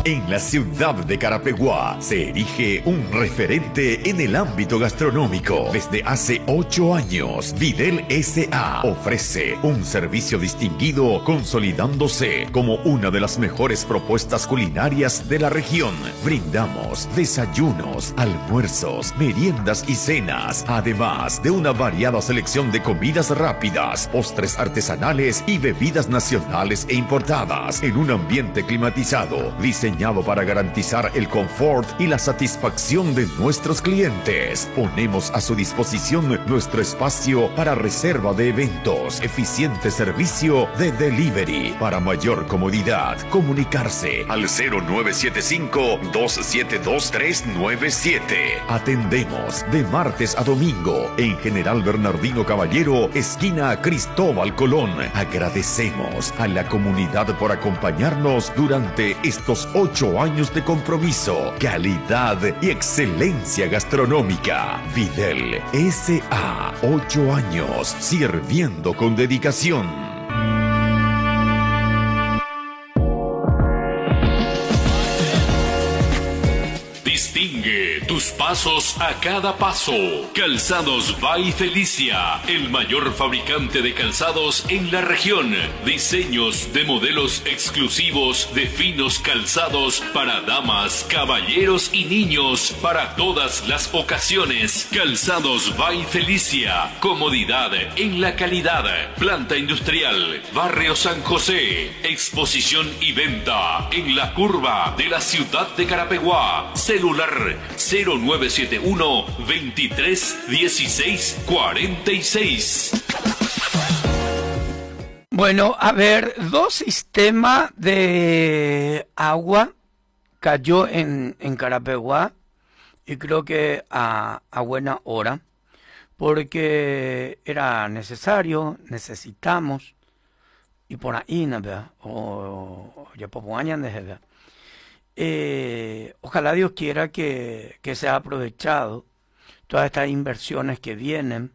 En la ciudad de Carapeguá se erige un referente en el ámbito gastronómico. Desde hace 8 años, Videl S.A. ofrece un servicio distinguido, consolidándose como una de las mejores propuestas culinarias de la región. Brindamos desayunos, almuerzos, meriendas y cenas, además de una variada selección de comidas rápidas, postres artesanales y bebidas nacionales e importadas, en un ambiente climatizado, diseñado para garantizar el confort y la satisfacción de nuestros clientes. Ponemos a su disposición nuestro espacio para reserva de eventos, eficiente servicio de delivery. Para mayor comodidad, comunicarse al 0975-272-397. Atendemos de martes a domingo en General Bernardino Caballero, esquina Cristóbal Colón. Agradecemos a la comunidad por acompañarnos durante estos 8 años de compromiso, calidad y excelencia gastronómica. Videl S.A. 8 años sirviendo con dedicación. Distingue tus pasos a cada paso. Calzados by Felicia, el mayor fabricante de calzados en la región. Diseños de modelos exclusivos de finos calzados para damas, caballeros y niños para todas las ocasiones. Calzados by Felicia, comodidad en la calidad. Planta industrial, Barrio San José. Exposición y venta en la curva de la ciudad de Carapeguá. Celular 0971 23 16 46. Bueno, a ver, 2 sistemas de agua cayó en Carapeguá, y creo que a buena hora, porque era necesario, necesitamos, y por ahí, ¿no? O ya por años, ¿no? Ojalá Dios quiera que sea aprovechado todas estas inversiones que vienen,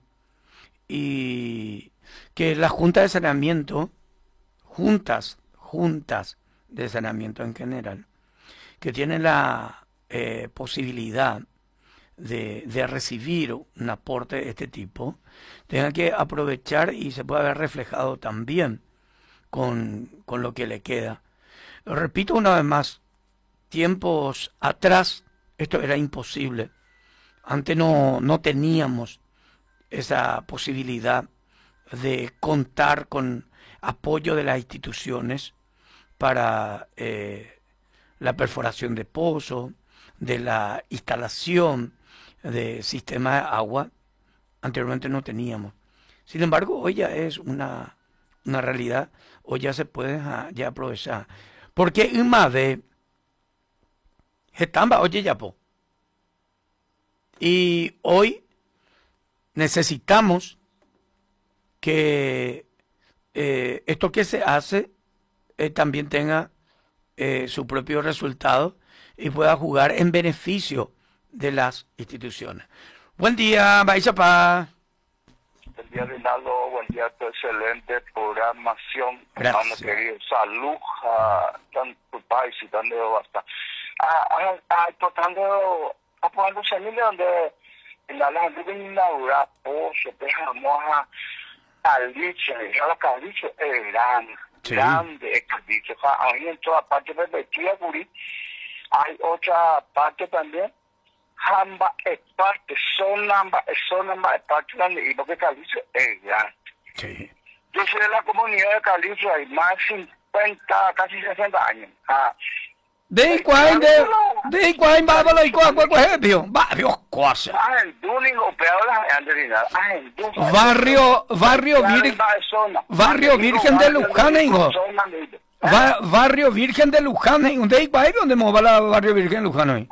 y que la Junta de Saneamiento, juntas de saneamiento en general, que tienen la posibilidad de recibir un aporte de este tipo, tengan que aprovechar y se pueda ver reflejado también con lo que le queda. Repito una vez más, tiempos atrás esto era imposible. Antes no teníamos esa posibilidad de contar con apoyo de las instituciones para la perforación de pozos, de la instalación de sistemas de agua. Anteriormente no teníamos. Sin embargo, hoy ya es una realidad, hoy ya se puede ya aprovechar. Porque una vez Getamba, oye, yapo. Y hoy necesitamos que esto que se hace también tenga su propio resultado y pueda jugar en beneficio de las instituciones. Buen día, Baixapa. Buen día, Rinaldo. Buen día, tu excelente programación. Gracias. Hermano querido, salud a tanto país y tanto basta. Tratando apoyando familia donde en la gente de inaugurar pozo, dejamos a caliche, ya la caliche es grande es caliche. Ahí en toda parte perspectiva, hay otra parte también. Hamba es parte, son ambas es parte grande, y porque caliche es grande. Sí. Yo soy de la comunidad de Caliche, hay más de 50, casi 60 años. De cuál bárbaro y cuál barrio cosa. Barrio Virgen de Luján, hijo. Barrio Virgen de Luján, hijo. ¿De cuál donde mova la Barrio Virgen de Luján?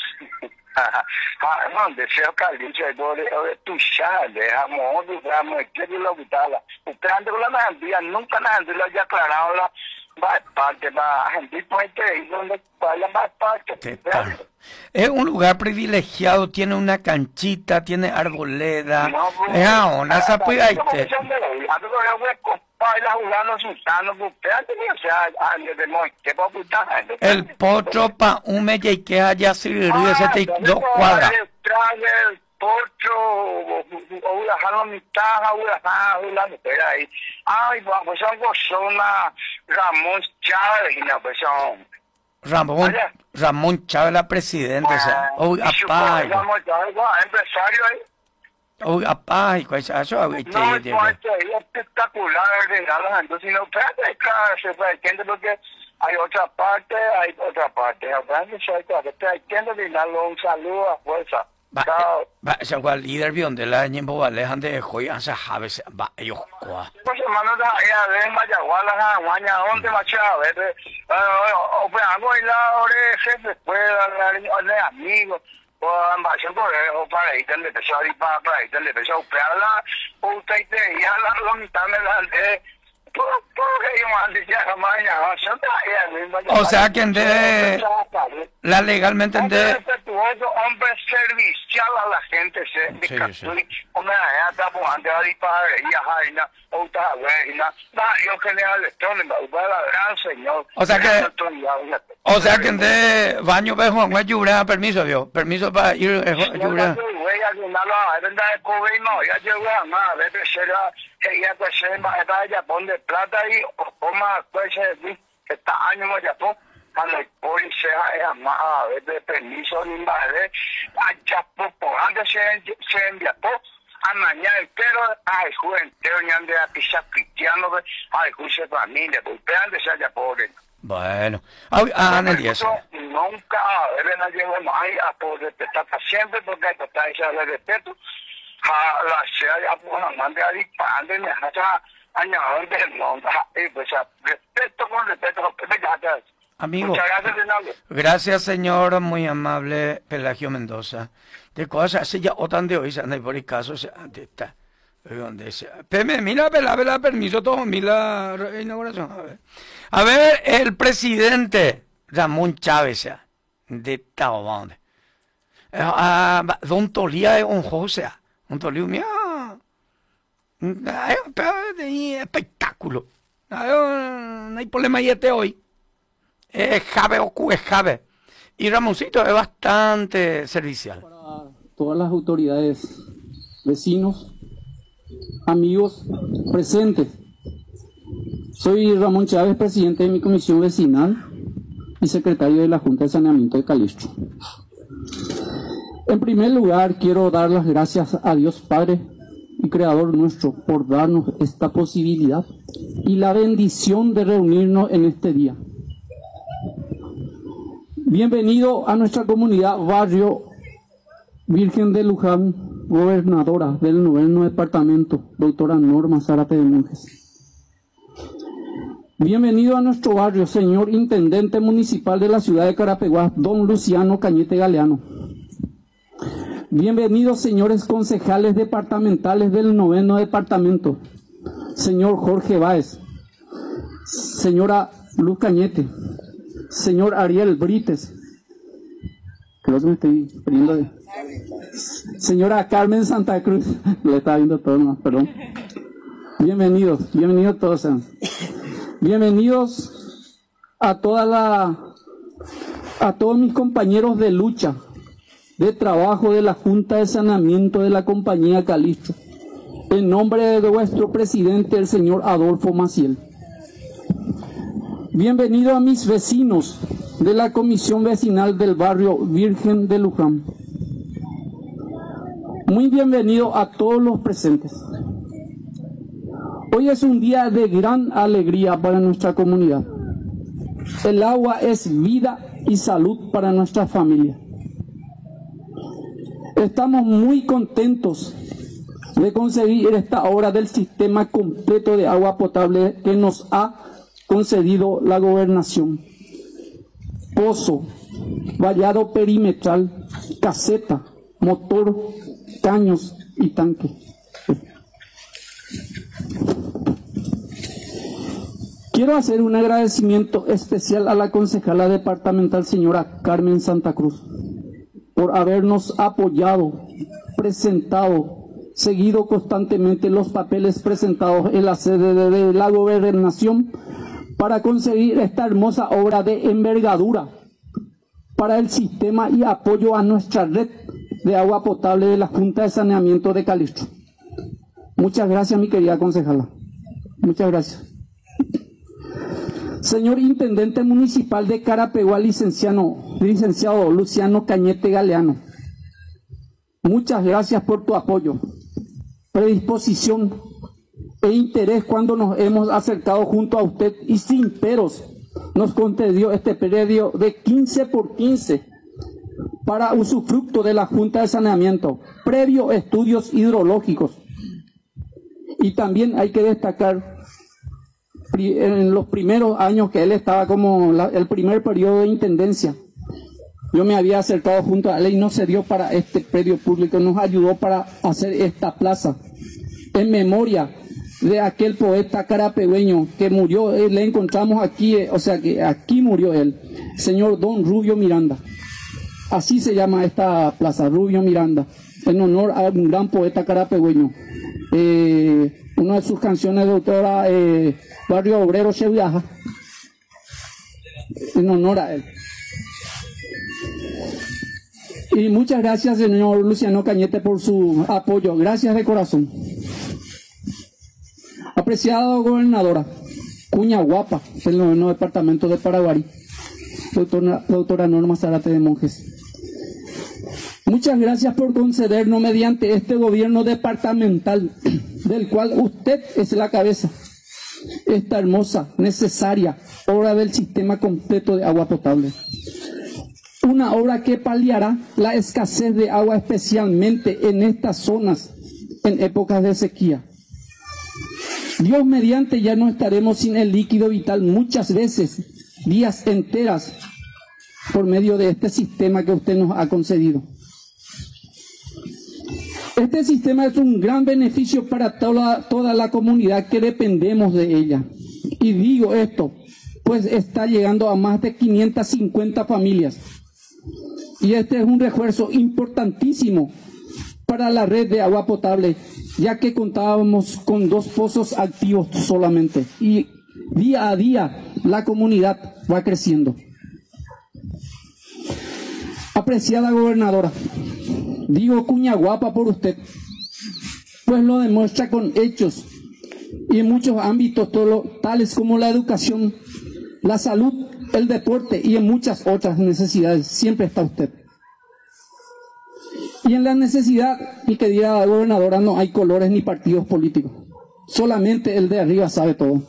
No, deseo Caliche, de tu chá, dejamos que lo quitala. Usted anda con la Nandía, nunca Nandía lo haya aclarado la parte, la gente puede ir donde vaya más parte. Es un lugar privilegiado, tiene una canchita, tiene arboleda. baila jugando sultano, o sea, de Moite, el potro pa un me que haya sido ese te 2 cuadras. El potro, o la jala mitad, o la mujer ahí. Ay, pues son personas, Ramón Chávez, y la persona. Ramón Chávez, la presidenta, o sea, o apá. Ramón Chávez, empresario ahí. Uy, apá, y cuál es eso? No, es espectacular, entonces, no, espérate, claro, se puede entender porque hay otra parte. Hay que darle un saludo a fuerza. Va, se va líder bien de la ñembo vale ande hoy asa habes va ellos qua. Pues hermano da ya ven vaya guala ha guaña donde macha ver o pues hago y la ore jefe puede darle amigos o ambación por o para ir de pesar y para ir de pesar o para o usted ya la mitad me la o sea que la legalmente hombre servicial a la gente o sea que de baño vejo no ayuda permiso para ir ayuda ya pone plata ahí o toma pues esta año ya pues cuando el policía es más de permiso ni madre allá por antes se envía pues a mañana entero ay joven entero ni ande a pisar cristiano ay juicio familia pues antes se haya pobre. Bueno, Ana Díaz. Nunca deben llevar más a poder respetar siempre porque está esa de respeto. La sea ya pues mande a disparar me hacha añadir del mundo pues respeto con respeto amigo. Muchas gracias Rinaldo. Gracias señor, muy amable Pelagio Mendoza. De cosas así ya otan de hoy se anda por el caso se está. ¿Dónde sea? Mira, vela, permiso, todo, mira inauguración. A ver, el presidente Ramón Chávez de Tabón. Don Tolía de un José. Don Tolía, mira. Espectáculo. No hay problema y hoy. Es Jave o Q es Jave. Y Ramoncito es bastante servicial. Para todas las autoridades, vecinos, amigos presentes. Soy Ramón Chávez, presidente de mi comisión vecinal y secretario de la Junta de Saneamiento de Calixto. En primer lugar, quiero dar las gracias a Dios Padre y Creador nuestro por darnos esta posibilidad y la bendición de reunirnos en este día. Bienvenido a nuestra comunidad Barrio Virgen de Luján, gobernadora del 9º departamento, doctora Norma Zárate de Monjes. Bienvenido a nuestro barrio, señor Intendente Municipal de la ciudad de Carapeguá, don Luciano Cañete Galeano. Bienvenidos, señores concejales departamentales del 9º departamento, señor Jorge Báez, señora Luz Cañete, señor Ariel Brites, creo que me estoy pidiendo de... Señora Carmen Santa Cruz, le estaba viendo todo más, perdón. Bienvenidos todos. Bienvenidos a todos mis compañeros de lucha, de trabajo de la Junta de Saneamiento de la Compañía Calixto, en nombre de vuestro presidente, el señor Adolfo Maciel. Bienvenido a mis vecinos de la Comisión Vecinal del Barrio Virgen de Luján. Muy bienvenido a todos los presentes. Hoy es un día de gran alegría para nuestra comunidad. El agua es vida y salud para nuestra familia. Estamos muy contentos de conseguir esta obra del sistema completo de agua potable que nos ha concedido la gobernación. Pozo, vallado perimetral, caseta, motor, caños y tanque. Quiero hacer un agradecimiento especial a la concejala departamental señora Carmen Santa Cruz por habernos apoyado, presentado seguido constantemente los papeles presentados en la sede de la gobernación para conseguir esta hermosa obra de envergadura para el sistema y apoyo a nuestra red de agua potable de la Junta de Saneamiento de Calixto. Muchas gracias, mi querida concejala. Muchas gracias. Señor Intendente Municipal de Carapeguá, licenciado Luciano Cañete Galeano, muchas gracias por tu apoyo, predisposición e interés cuando nos hemos acercado junto a usted y sin peros nos concedió este predio de 15 por 15 para usufructo de la Junta de Saneamiento, previo estudios hidrológicos. Y también hay que destacar, en los primeros años que él estaba como el primer periodo de intendencia, yo me había acercado junto a él y nos cedió para este predio público, nos ayudó para hacer esta plaza en memoria de aquel poeta carapegüeño que murió. Le encontramos aquí, o sea que aquí murió él, señor Don Rubio Miranda. Así se llama esta plaza, Rubio Miranda, en honor a un gran poeta carapegüeño. Una de sus canciones de autora, Barrio Obrero Cheviaja, en honor a él. Y muchas gracias, señor Luciano Cañete, por su apoyo. Gracias de corazón. Apreciada gobernadora, cuña guapa del 9º departamento de Paraguarí, doctora Norma Zárate de Monjes. Muchas gracias por concedernos mediante este gobierno departamental, del cual usted es la cabeza, esta hermosa, necesaria obra del sistema completo de agua potable. Una obra que paliará la escasez de agua, especialmente en estas zonas en épocas de sequía. Dios mediante ya no estaremos sin el líquido vital muchas veces, días enteras, por medio de este sistema que usted nos ha concedido. Este sistema es un gran beneficio para toda la comunidad que dependemos de ella. Y digo esto, pues está llegando a más de 550 familias. Y este es un refuerzo importantísimo para la red de agua potable, ya que contábamos con 2 pozos activos solamente. Y día a día la comunidad va creciendo. Apreciada gobernadora, digo cuña guapa por usted, pues lo demuestra con hechos y en muchos ámbitos, tales como la educación, la salud, el deporte y en muchas otras necesidades. Siempre está usted. Y en la necesidad, mi querida gobernadora, no hay colores ni partidos políticos. Solamente el de arriba sabe todo.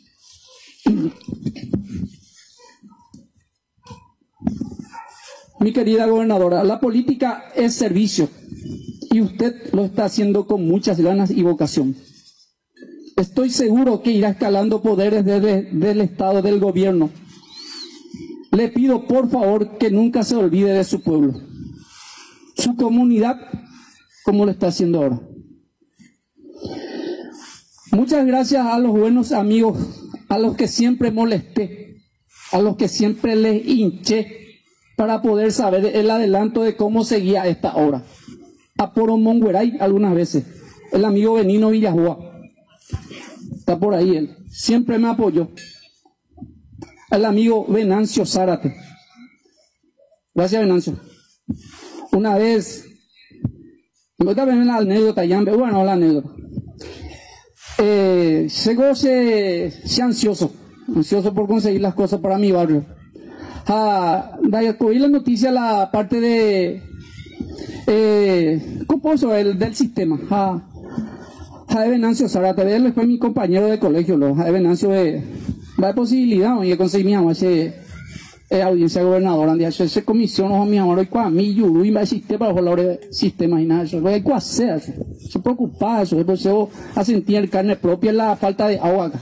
Mi querida gobernadora, la política es servicio y usted lo está haciendo con muchas ganas y vocación. Estoy seguro que irá escalando poderes del Estado, del gobierno. Le pido por favor que nunca se olvide de su pueblo, su comunidad, como lo está haciendo ahora. Muchas gracias a los buenos amigos, a los que siempre molesté, a los que siempre les hinché para poder saber el adelanto de cómo seguía esta obra. A Poromongueray algunas veces, el amigo Benino Villajoa, está por ahí él, siempre me apoyó. El amigo Venancio Zárate, gracias Venancio. Una vez, también la anécdota, bueno, la anécdota. Llegó se ansioso por conseguir las cosas para mi barrio. Oí la noticia, la parte de composo del sistema. De Venancio Zárate, él fue mi compañero de colegio, de Venancio va de posibilidad, y conseguí mi amor, audiencia gobernadora, esa comisión, mi amor, hoy con mi yuru, y me asiste para hablar de sistema y nada, eso, hay que hacer eso, se preocupa eso, después yo a sentir carne propia la falta de agua acá.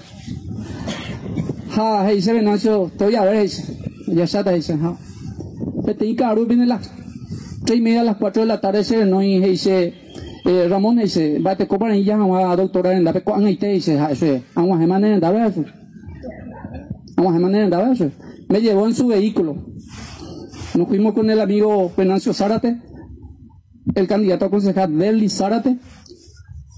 Dice Venancio, estoy a ver, ya está, dice, este Icaro viene las 3:30 a las 4 de la tarde, no, y dice, Ramón dice, va te comprar y ya a doctora en la pecuan y te dice, vamos a manera de ver eso. Vamos a manera de ver eso. Me llevó en su vehículo. Nos fuimos con el amigo Venancio Zárate, el candidato a concejal Deli Zárate,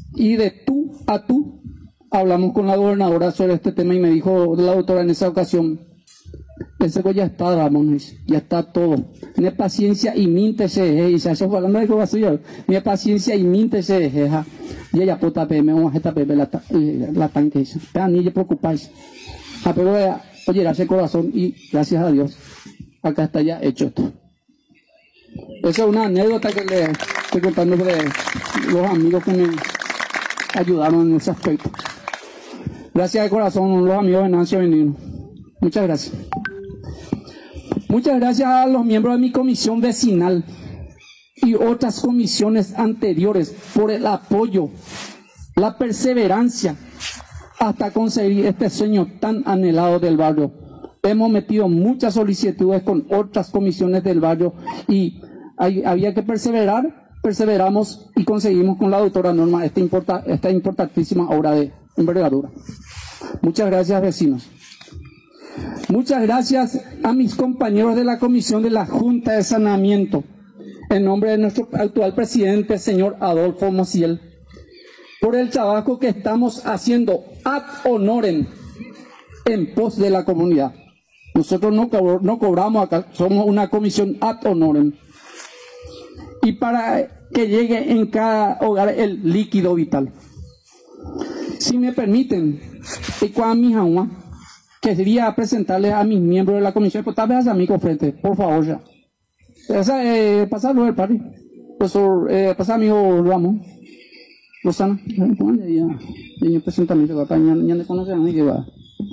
Y de tú a tú hablamos con la gobernadora sobre este tema y me dijo la doctora en esa ocasión, ese ya está, Ramón, ya está todo. Tiene paciencia y minte y se hace hablando de cosas suyas. Tiene paciencia y minte y ella puta PM, vamos a esta PM la tanque. Ni le preocupáis. Pero oye, gracias corazón y gracias a Dios, acá está ya hecho esto. Esa es una anécdota que le estoy contando de los amigos que me ayudaron en ese aspecto. Gracias de corazón, los amigos de Nancy Benigno. Muchas gracias. Muchas gracias a los miembros de mi comisión vecinal y otras comisiones anteriores por el apoyo, la perseverancia hasta conseguir este sueño tan anhelado del barrio. Hemos metido muchas solicitudes con otras comisiones del barrio y había que perseverar, perseveramos y conseguimos con la doctora Norma esta importantísima obra de envergadura. Muchas gracias, vecinos. Muchas gracias a mis compañeros de la comisión de la Junta de Saneamiento, en nombre de nuestro actual presidente, señor Adolfo Maciel, por el trabajo que estamos haciendo ad honorem en pos de la comunidad. Nosotros no cobramos acá, somos una comisión ad honorem. Y para que llegue en cada hogar el líquido vital. Si me permiten, y con mi agua, quería presentarles a mis miembros de la comisión, pues tal vez a mí frente, por favor ya. Pasarlo del party. Profesor, pasar amigo Ramón. Rosana, ¿cómo le digo? Yo presentamiento, papá, ya me conocen a mí que va.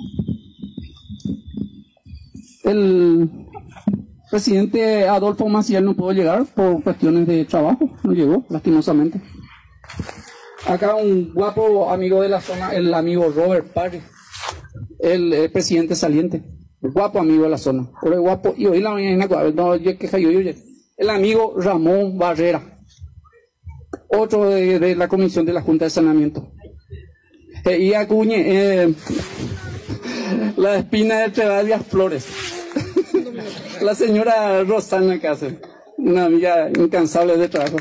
El presidente Adolfo Maciel no pudo llegar por cuestiones de trabajo, no llegó, lastimosamente. Acá un guapo amigo de la zona, el amigo Robert Parry, el presidente saliente, el guapo amigo de la zona. Ahora guapo, y hoy la mañana, no, yo queja yo, el amigo Ramón Barrera, otro de la comisión de la Junta de Saneamiento. Y Acuñe, la espina de Trevalias Flores. La señora Rosana Cáceres, una amiga incansable de trabajo.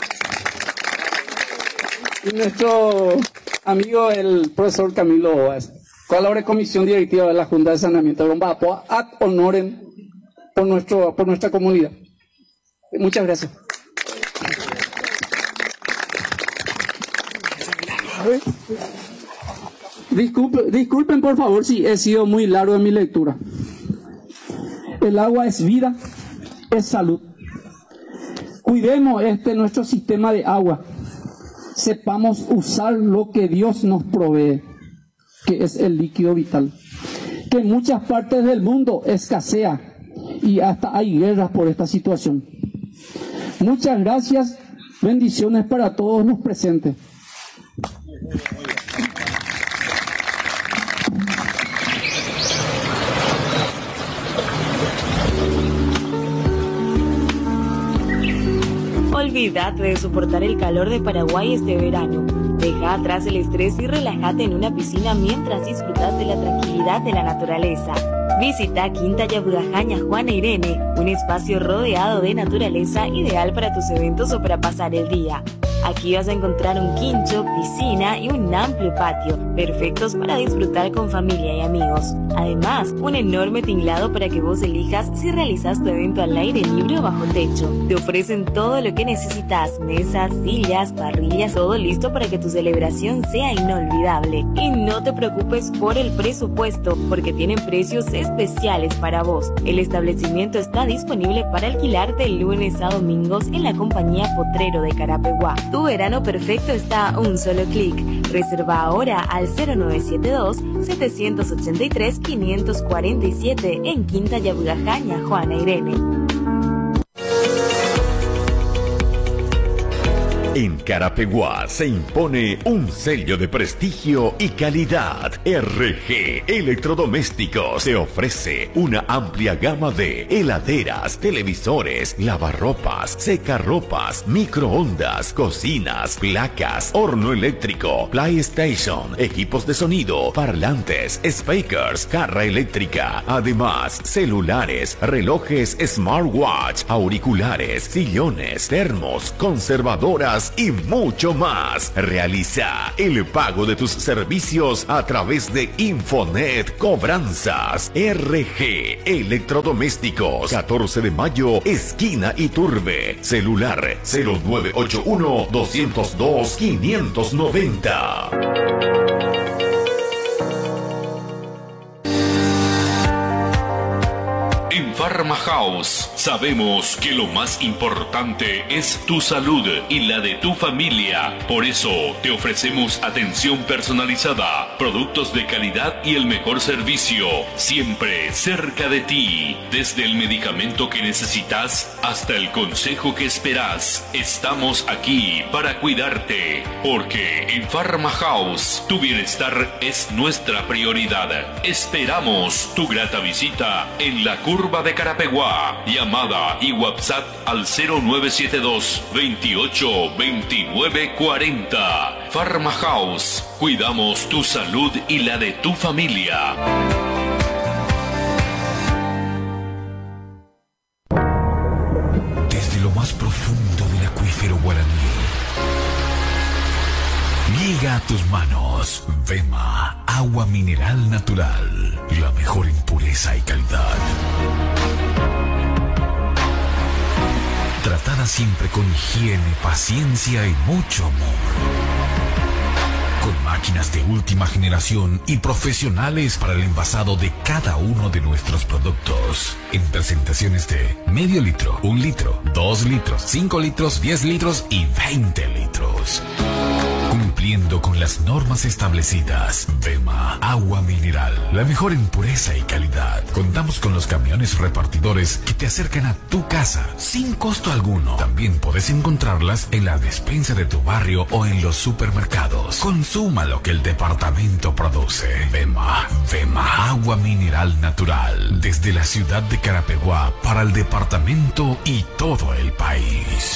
Y nuestro amigo el profesor Camilo Oas, cual comisión directiva de la Junta de Saneamiento, ad honorem por nuestra comunidad. Muchas gracias. Disculpen por favor si he sido muy largo en mi lectura. El agua es vida, es salud. Cuidemos nuestro sistema de agua. Sepamos usar lo que Dios nos provee, que es el líquido vital, que en muchas partes del mundo escasea y hasta hay guerras por esta situación. Muchas gracias, bendiciones para todos los presentes. Olvídate de soportar el calor de Paraguay este verano. Deja atrás el estrés y relájate en una piscina mientras disfrutas de la tranquilidad de la naturaleza. Visita Quinta Yabugajaña Juana Irene, un espacio rodeado de naturaleza ideal para tus eventos o para pasar el día. Aquí vas a encontrar un quincho, piscina y un amplio patio, perfectos para disfrutar con familia y amigos. Además, un enorme tinglado para que vos elijas si realizas tu evento al aire libre o bajo techo. Te ofrecen todo lo que necesitas, mesas, sillas, parrillas, todo listo para que tu celebración sea inolvidable. Y no te preocupes por el presupuesto, porque tienen precios especiales para vos. El establecimiento está disponible para alquilar de lunes a domingos en la compañía Potrero de Carapeguá. Tu verano perfecto está a un solo clic. Reserva ahora al 0972-783-547 en Quinta Yabugajaña Juana Irene. En Carapeguá se impone un sello de prestigio y calidad. RG Electrodomésticos te ofrece una amplia gama de heladeras, televisores, lavarropas, secarropas, microondas, cocinas, placas, horno eléctrico, PlayStation, equipos de sonido, parlantes, speakers, carra eléctrica. Además, celulares, relojes smartwatch, auriculares, sillones, termos, conservadoras más y mucho más. Realiza el pago de tus servicios a través de Infonet Cobranzas. RG Electrodomésticos, 14 de mayo, esquina Iturbe. Celular 0981-202-590. En Pharma House sabemos que lo más importante es tu salud y la de tu familia. Por eso te ofrecemos atención personalizada, productos de calidad y el mejor servicio, siempre cerca de ti. Desde el medicamento que necesitas hasta el consejo que esperas, estamos aquí para cuidarte. Porque en Pharma House tu bienestar es nuestra prioridad. Esperamos tu grata visita en la curva de Carapeguá. Llamada y WhatsApp al 0972 28 29 40. Pharma House. Cuidamos tu salud y la de tu familia. Desde lo más profundo del acuífero guaraní llega a tus manos Vema, agua mineral natural, la mejor en pureza y calidad. Tratada siempre con higiene, paciencia y mucho amor. Con máquinas de última generación y profesionales para el envasado de cada uno de nuestros productos. En presentaciones de medio litro, 1 litro, 2 litros, 5 litros, 10 litros y 20 litros. Cumpliendo con las normas establecidas. Vema, agua mineral, la mejor en pureza y calidad. Contamos con los camiones repartidores que te acercan a tu casa sin costo alguno. También puedes encontrarlas en la despensa de tu barrio o en los supermercados. Consuma lo que el departamento produce. Vema, agua mineral natural. Desde la ciudad de Carapeguá para el departamento y todo el país.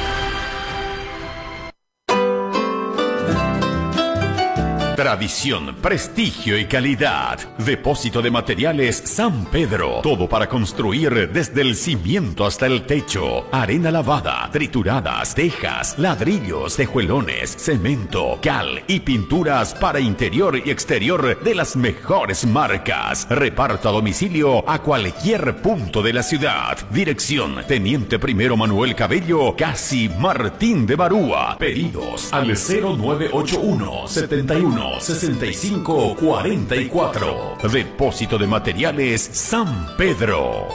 Tradición, prestigio y calidad. Depósito de materiales San Pedro. Todo para construir desde el cimiento hasta el techo. Arena lavada, trituradas, tejas, ladrillos, tejuelones, cemento, cal y pinturas para interior y exterior de las mejores marcas. Reparto a domicilio a cualquier punto de la ciudad. Dirección: Teniente Primero Manuel Cabello, casi Martín de Barúa. Pedidos al 0981 71 65 44. Depósito de materiales San Pedro.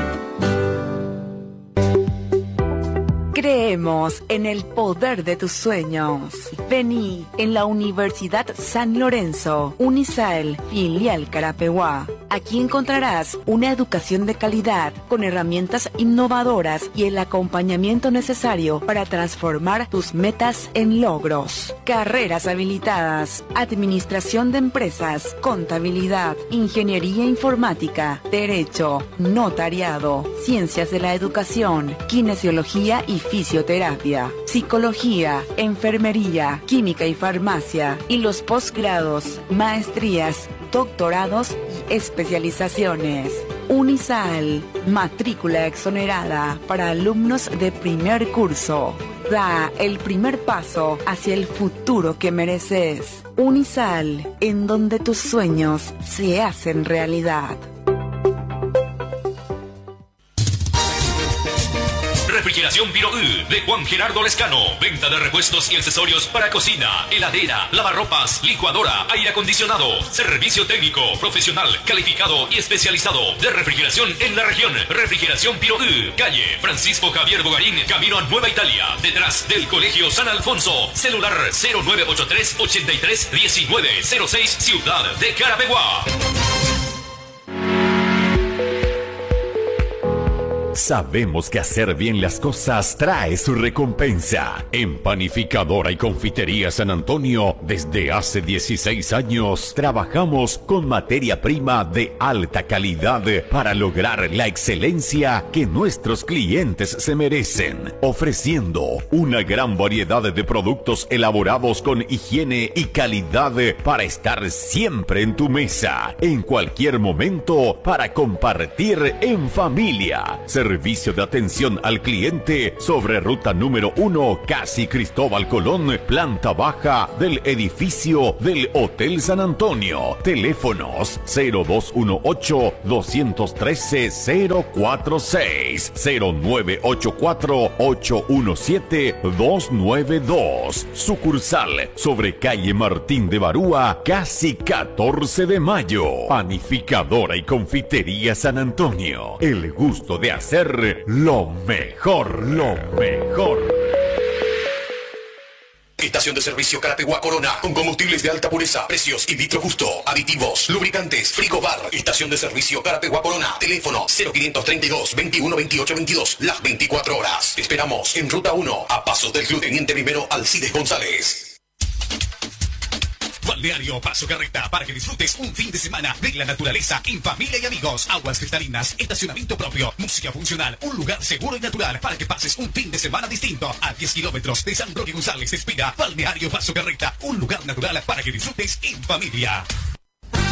Creemos en el poder de tus sueños. Vení en la Universidad San Lorenzo, Unisael, filial Carapeguá. Aquí encontrarás una educación de calidad con herramientas innovadoras y el acompañamiento necesario para transformar tus metas en logros. Carreras habilitadas: administración de empresas, contabilidad, ingeniería informática, derecho, notariado, ciencias de la educación, kinesiología y fisioterapia, psicología, enfermería, química y farmacia, y los posgrados, maestrías, doctorados y especializaciones. Unisael, matrícula exonerada para alumnos de primer curso. Da el primer paso hacia el futuro que mereces. Unisael, en donde tus sueños se hacen realidad. Refrigeración Piroú de Juan Gerardo Lescano. Venta de repuestos y accesorios para cocina, heladera, lavarropas, licuadora, aire acondicionado. Servicio técnico, profesional, calificado y especializado de refrigeración en la región. Refrigeración Piroú, calle Francisco Javier Bogarín, camino a Nueva Italia, detrás del Colegio San Alfonso. Celular 0983 83 19 06, Ciudad de Carapeguá. Sabemos que hacer bien las cosas trae su recompensa. En Panificadora y Confitería San Antonio, desde hace 16 años, trabajamos con materia prima de alta calidad para lograr la excelencia que nuestros clientes se merecen, ofreciendo una gran variedad de productos elaborados con higiene y calidad para estar siempre en tu mesa, en cualquier momento, para compartir en familia. Servicio de atención al cliente sobre ruta número 1, casi Cristóbal Colón, planta baja del edificio del Hotel San Antonio. Teléfonos 0218-213-046, 0984-817-292. Sucursal sobre calle Martín de Barúa, casi 14 de mayo. Panificadora y confitería San Antonio. El gusto de hacer lo mejor, lo mejor. Estación de servicio Carapeguá Corona, con combustibles de alta pureza, precios y litro justo, aditivos, lubricantes, frigobar. Estación de servicio Carapeguá Corona, teléfono 0532 21 28 22, las 24 horas. Te esperamos en Ruta 1, a pasos del Club Teniente Primero Alcides González. Balneario Paso Carreta, para que disfrutes un fin de semana de la naturaleza en familia y amigos. Aguas cristalinas, estacionamiento propio, música funcional, un lugar seguro y natural para que pases un fin de semana distinto. A 10 kilómetros de San Roque González te espera Balneario Paso Carreta, un lugar natural para que disfrutes en familia.